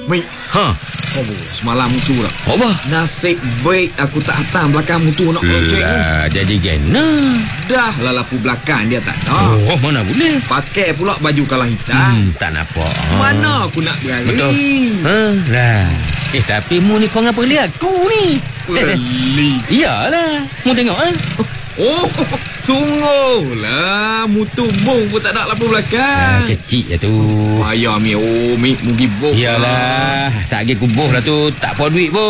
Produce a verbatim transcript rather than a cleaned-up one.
Mik, Ha. oh, semalam tu lah. Apa? Nasib baik aku tak hantar belakang tu nak projek ni. Lah, jadi gana. Dah lah lapu belakang dia tak nak. Oh, mana boleh? Pakai pula baju kalah hitam. Hmm, tak nampak. Ha. Mana aku nak berani? Betul. Ha, lah. Eh, tapi mu ni kau ngapa pilih aku ni? Beli. Iyalah. Mu tengok ah. Oh, sungguh lah. Mutu mung pun tak nak lapu Ah, belakang. kecil lah tu. Payah mi. Oh, mi mugi boh. Iyalah. Sagi kubuh lah tu. Tak apa duit pun.